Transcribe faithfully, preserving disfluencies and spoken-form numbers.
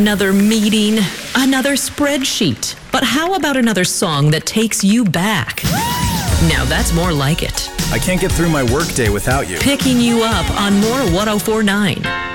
Another meeting, another spreadsheet. But how about another song that takes you back? Now that's more like it. I can't get through my workday without you. Picking you up on More one oh four point nine.